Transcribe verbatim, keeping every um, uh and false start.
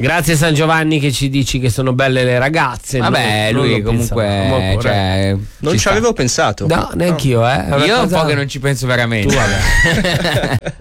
Grazie San Giovanni che ci dici che sono belle le ragazze. Vabbè, non, lui non comunque cioè, non ci ci avevo pensato. No, neanch'io, eh. Io è un cosa... po' che non ci penso veramente. Tu, vabbè.